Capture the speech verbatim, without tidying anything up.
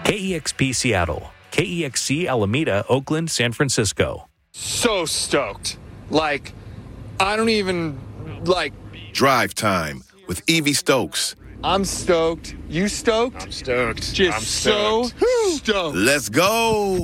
K E X P Seattle, K E X C Alameda, Oakland, San Francisco. So stoked. Like, I don't even, like... Drive Time with Evie Stokes. I'm stoked. You stoked? I'm stoked. Just I'm stoked. so stoked. Let's go.